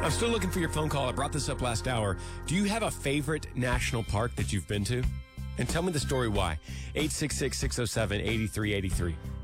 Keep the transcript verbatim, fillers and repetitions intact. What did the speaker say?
I'm still looking for your phone call. I brought this up last hour. Do you have a favorite national park that you've been to? And tell me the story why. eight six six, six oh seven, eight three eight three.